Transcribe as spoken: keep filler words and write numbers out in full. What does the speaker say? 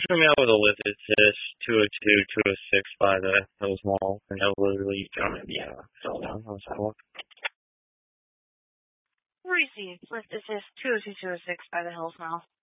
Picture me out with a lifted cyst, two oh two, two oh six by the Hills Mall, and I literally, um, yeah, fell down. I was cool. Receive. Lift assist two oh two, two oh six by the Hills Mall.